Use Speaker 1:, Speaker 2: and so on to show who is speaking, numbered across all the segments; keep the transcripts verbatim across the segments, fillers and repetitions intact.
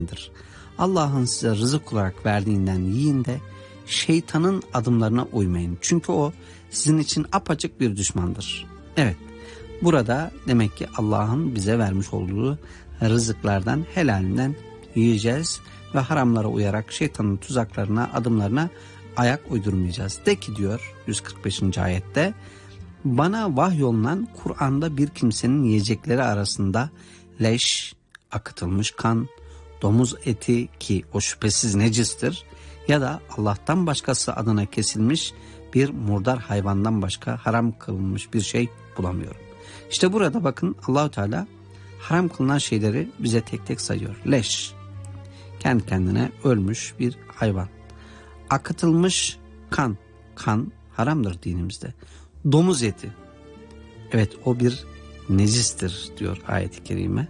Speaker 1: Allah'ın size rızık olarak verdiğinden yiyin de şeytanın adımlarına uymayın. Çünkü o sizin için apaçık bir düşmandır. Evet, burada demek ki Allah'ın bize vermiş olduğu rızıklardan, helalinden yiyeceğiz ve haramlara uyarak şeytanın tuzaklarına, adımlarına ayak uydurmayacağız. De ki diyor yüz kırk beşinci ayette, bana vahyolunan Kur'an'da bir kimsenin yiyecekleri arasında leş, akıtılmış kan, domuz eti ki o şüphesiz necistir ya da Allah'tan başkası adına kesilmiş bir murdar hayvandan başka haram kılınmış bir şey bulamıyorum. İşte burada bakın Allah-u Teala haram kılınan şeyleri bize tek tek sayıyor. Leş, kendi kendine ölmüş bir hayvan. Akıtılmış kan, kan haramdır dinimizde. Domuz eti, evet o bir necistir diyor ayet-i kerime.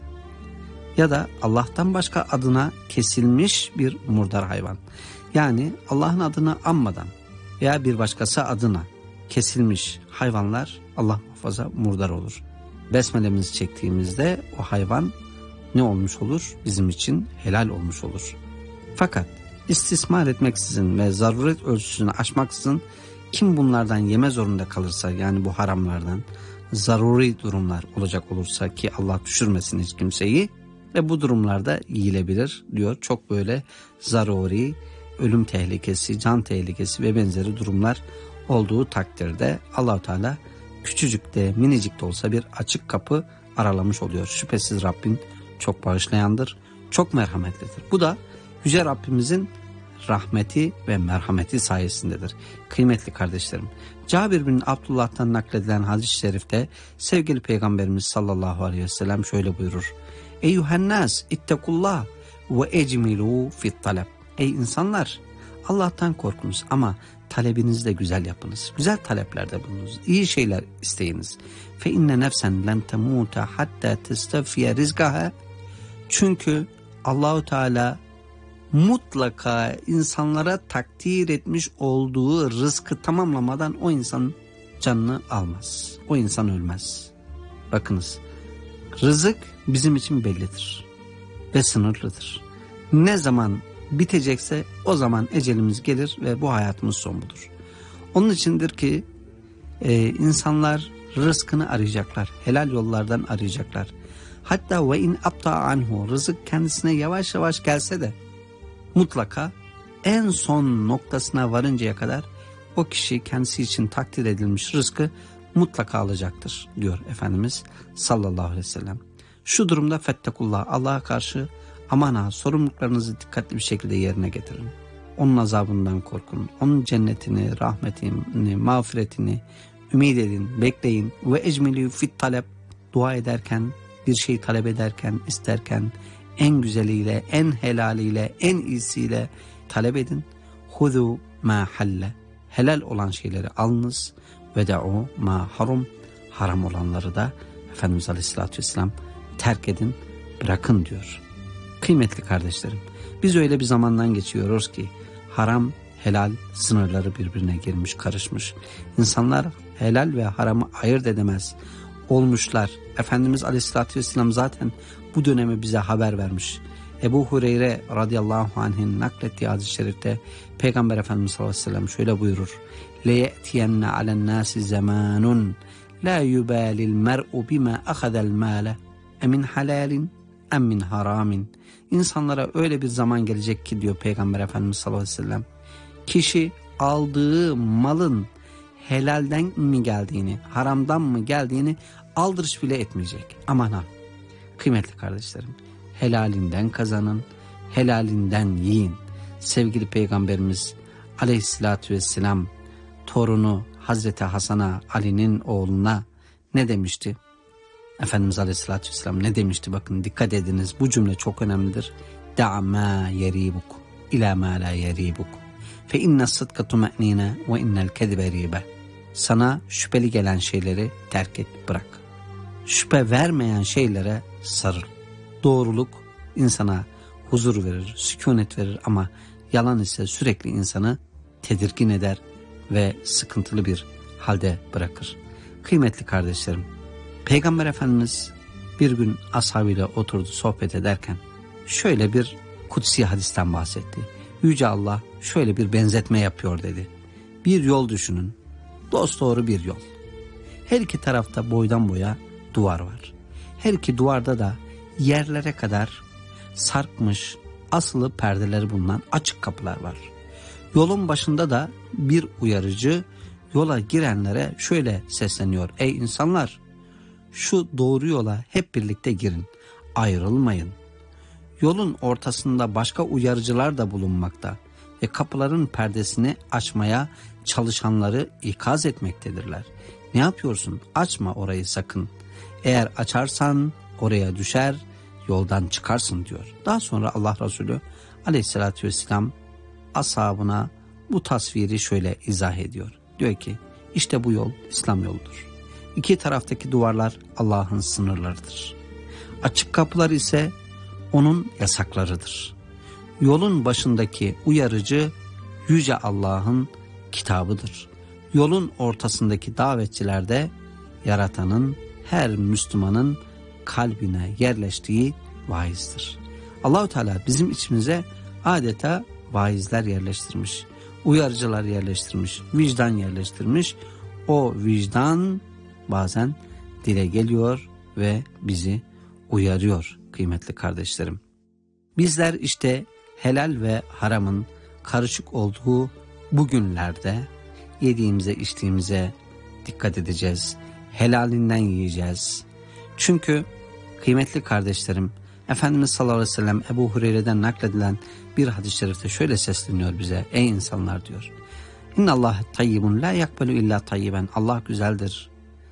Speaker 1: Ya da Allah'tan başka adına kesilmiş bir murdar hayvan. Yani Allah'ın adını anmadan veya bir başkası adına kesilmiş hayvanlar Allah muhafaza murdar olur. Besmelemizi çektiğimizde o hayvan ne olmuş olur? Bizim için helal olmuş olur. Fakat istismar etmeksizin ve zaruret ölçüsünü aşmaksızın kim bunlardan yeme zorunda kalırsa, yani bu haramlardan zaruri durumlar olacak olursa ki Allah düşürmesin hiç kimseyi, ve bu durumlarda yiyilebilir diyor. Çok böyle zaruri, ölüm tehlikesi, can tehlikesi ve benzeri durumlar olduğu takdirde Allah-u Teala küçücük de minicik de olsa bir açık kapı aralamış oluyor. Şüphesiz Rabbin çok bağışlayandır, çok merhametlidir. Bu da Yüce Rabbimizin rahmeti ve merhameti sayesindedir. Kıymetli kardeşlerim, Cabir bin Abdullah'tan nakledilen hadis-i şerifte sevgili Peygamberimiz sallallahu aleyhi ve sellem şöyle buyurur. Eyyuhennâs ittekullah ve ecmilû fit talep. Ey insanlar, Allah'tan korkunuz ama talebinizi de güzel yapınız. Güzel taleplerde bulununuz. İyi şeyler isteyiniz. Fe inne nefsen len temûte hatta testevfiye rizgaha. Çünkü Allahu Teala mutlaka insanlara takdir etmiş olduğu rızkı tamamlamadan o insanın canını almaz. O insan ölmez. Bakınız, rızık bizim için bellidir ve sınırlıdır. Ne zaman bitecekse o zaman ecelimiz gelir ve bu hayatımız son budur. Onun içindir ki e, insanlar rızkını arayacaklar, helal yollardan arayacaklar. Hatta ve in abta anhu, rızık kendisine yavaş yavaş gelse de mutlaka en son noktasına varıncaya kadar o kişi kendisi için takdir edilmiş rızkı mutlaka alacaktır diyor Efendimiz sallallahu aleyhi ve sellem. Şu durumda fettekullah, Allah'a karşı aman ha, sorumluluklarınızı dikkatli bir şekilde yerine getirin. Onun azabından korkun, onun cennetini, rahmetini, mağfiretini ümit edin, bekleyin. Ve ecmelü fit talep, dua ederken, bir şey talep ederken, isterken en güzeliyle, en helaliyle, en iyisiyle talep edin. Huzu ma halle, helal olan şeyleri alınız. Ve da'u ma harum, haram olanları da Efendimiz Aleyhisselatü Vesselam terk edin, bırakın diyor. Kıymetli kardeşlerim, biz öyle bir zamandan geçiyoruz ki haram, helal sınırları birbirine girmiş, karışmış. İnsanlar helal ve haramı ayırt edemez olmuşlar. Efendimiz Aleyhisselatü Vesselam zaten bu dönemi bize haber vermiş. Ebu Hureyre radıyallahu anh'ın naklettiği hadis-i şerifte Peygamber Efendimiz sallallahu aleyhi ve sellem şöyle buyurur. لَيَأْتِيَنَّ عَلَى النَّاسِ زَمَانٌ لَا يُبَالِ الْمَرْءُ بِمَا أَخَذَ الْمَالَ اَمِنْ حَلَالٍ اَمِنْ حَرَامٍ. İnsanlara öyle bir zaman gelecek ki diyor Peygamber Efendimiz sallallahu aleyhi ve sellem, kişi aldığı malın helalden mi geldiğini, haramdan mı geldiğini aldırış bile etmeyecek. Aman ha, kıymetli kardeşlerim, helalinden kazanın, helalinden yiyin. Sevgili Peygamberimiz Aleyhisselatü Vesselam torunu Hazreti Hasan'a, Ali'nin oğluna ne demişti? Efendimiz Aleyhisselatü Vesselam ne demişti? Bakın dikkat ediniz, bu cümle çok önemlidir. Da ma yeribuk ila ma la yeribuk fe inne sıdka tume'nine ve innel kedibe ribe. Sana şüpheli gelen şeyleri terk et, bırak. Şüphe vermeyen şeylere sarıl. Doğruluk insana huzur verir, sükunet verir ama yalan ise sürekli insanı tedirgin eder ve sıkıntılı bir halde bırakır. Kıymetli kardeşlerim, Peygamber Efendimiz bir gün ashabıyla oturdu sohbet ederken şöyle bir kutsi hadisten bahsetti. Yüce Allah şöyle bir benzetme yapıyor dedi. Bir yol düşünün. Dosdoğru bir yol. Her iki tarafta boydan boya duvar var. Her iki duvarda da yerlere kadar sarkmış, asılı perdeleri bulunan açık kapılar var. Yolun başında da bir uyarıcı yola girenlere şöyle sesleniyor. Ey insanlar, şu doğru yola hep birlikte girin, ayrılmayın. Yolun ortasında başka uyarıcılar da bulunmakta ve kapıların perdesini açmaya çalışanları ikaz etmektedirler. Ne yapıyorsun? Açma orayı sakın. Eğer açarsan oraya düşer, yoldan çıkarsın diyor. Daha sonra Allah Resulü aleyhissalatü vesselam ashabına bu tasviri şöyle izah ediyor. Diyor ki işte bu yol İslam yoludur. İki taraftaki duvarlar Allah'ın sınırlarıdır. Açık kapılar ise onun yasaklarıdır. Yolun başındaki uyarıcı Yüce Allah'ın kitabıdır. Yolun ortasındaki davetçiler de Yaratan'ın her Müslümanın kalbine yerleştiği vaizdir. Allah-u Teala bizim içimize adeta vaizler yerleştirmiş, uyarıcılar yerleştirmiş, vicdan yerleştirmiş. O vicdan bazen dile geliyor ve bizi uyarıyor kıymetli kardeşlerim. Bizler işte helal ve haramın karışık olduğu bu günlerde yediğimize içtiğimize dikkat edeceğiz. Helalinden yiyeceğiz. Çünkü kıymetli kardeşlerim, Efendimiz sallallahu aleyhi ve sellem Ebu Hureyre'den nakledilen bir hadis-i şerifte şöyle sesleniyor bize. Ey insanlar diyor. İnnallâhe tayyibun la yakbelu illa tayyiben. Allah güzeldir,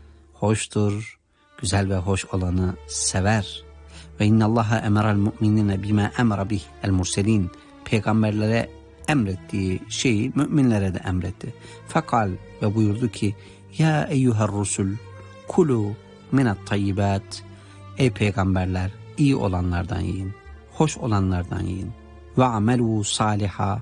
Speaker 1: hoştur, güzel ve hoş olanı sever. Ve innallâhe emeral mu'minine bima emra bih el murselin. Peygamberlere emrettiği şeyi müminlere de emretti. Fekal ve buyurdu ki ya eyyuhar rusul kulu minat tayyibat. Ey peygamberler, iyi olanlardan yiyin, hoş olanlardan yiyin. Ve amelu saliha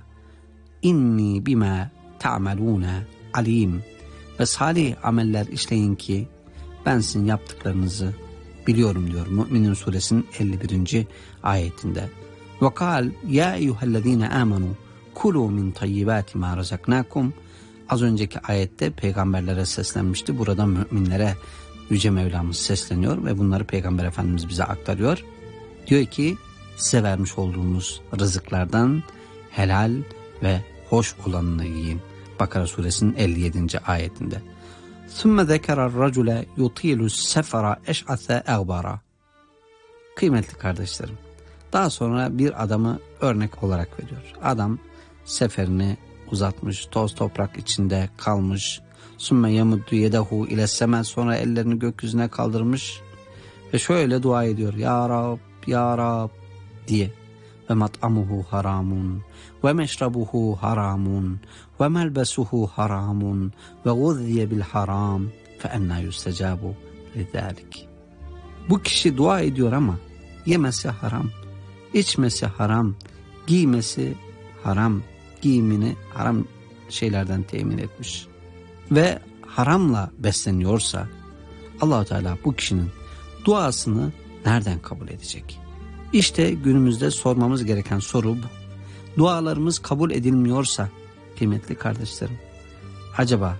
Speaker 1: inni bima ta'maluna alim. Ve salih ameller işleyin ki ben sizin yaptıklarınızı biliyorum diyor Mü'minin suresinin elli birinci ayetinde. Ve kal ya eyyühellezine amenu kulu min tayyibati ma razaknakum. Az önceki ayette peygamberlere seslenmişti. Burada müminlere Yüce Mevlamız sesleniyor ve bunları Peygamber Efendimiz bize aktarıyor. Diyor ki size vermiş olduğumuz rızıklardan helal ve hoş olanını yiyin. Bakara suresinin elli yedinci ayetinde. ثُمَّ ذَكَرَ الرَّجُلَ يُطِيلُ السَّفَرَ اَشْعَثَ اَغْبَارًا. Kıymetli kardeşlerim, daha sonra bir adamı örnek olarak veriyor. Adam seferini uzatmış, toz toprak içinde kalmış. Sümme yamuddu yedehu ile sema, sonra ellerini gökyüzüne kaldırmış ve şöyle dua ediyor. Ya Rab, Ya Rab diye. Ve mat'amuhu haramun ve meşrabuhu haramun ve melbesuhu haramun ve guzziye bil haram fe enna yustecabu lidalik. Bu kişi dua ediyor ama yemesi haram, içmesi haram, giymesi haram, giyimini haram şeylerden temin etmiş ve haramla besleniyorsa Allah-u Teala bu kişinin duasını nereden kabul edecek? İşte günümüzde sormamız gereken soru bu. Dualarımız kabul edilmiyorsa kıymetli kardeşlerim, acaba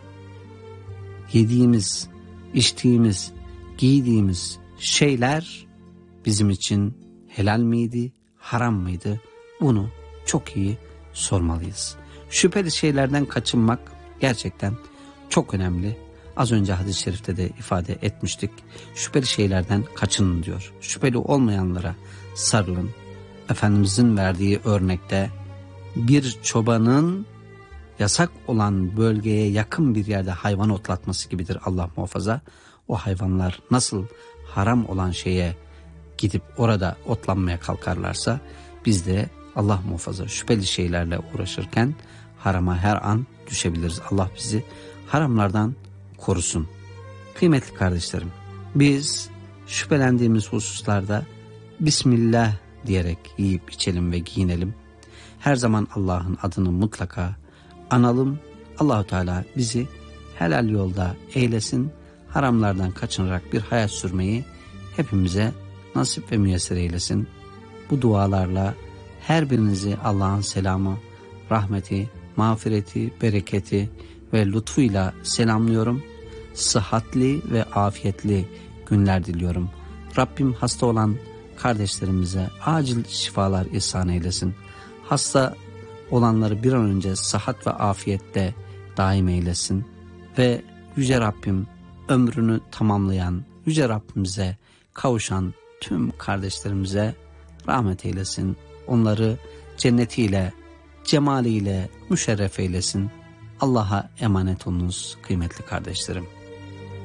Speaker 1: yediğimiz, içtiğimiz, giydiğimiz şeyler bizim için helal miydi, haram mıydı? Bunu çok iyi sormalıyız. Şüpheli şeylerden kaçınmak gerçekten çok önemli. Az önce hadis-i şerifte de ifade etmiştik. Şüpheli şeylerden kaçının diyor. Şüpheli olmayanlara sarılın. Efendimizin verdiği örnekte bir çobanın yasak olan bölgeye yakın bir yerde hayvan otlatması gibidir, Allah muhafaza. O hayvanlar nasıl haram olan şeye gidip orada otlanmaya kalkarlarsa biz de Allah muhafaza şüpheli şeylerle uğraşırken harama her an düşebiliriz. Allah bizi haramlardan korusun. Kıymetli kardeşlerim, biz şüphelendiğimiz hususlarda Bismillah diyerek yiyip içelim ve giyinelim. Her zaman Allah'ın adını mutlaka analım. Allah-u Teala bizi helal yolda eylesin. Haramlardan kaçınarak bir hayat sürmeyi hepimize nasip ve müyesser eylesin. Bu dualarla her birinizi Allah'ın selamı, rahmeti, mağfireti, bereketi ve lütfuyla selamlıyorum. Sıhhatli ve afiyetli günler diliyorum. Rabbim hasta olan kardeşlerimize acil şifalar ihsan eylesin. Hasta olanları bir an önce sıhhat ve afiyette daim eylesin. Ve Yüce Rabbim ömrünü tamamlayan, Yüce Rabbimize kavuşan tüm kardeşlerimize rahmet eylesin. Onları cennetiyle, cemaliyle müşerref eylesin. Allah'a emanet olunuz kıymetli kardeşlerim.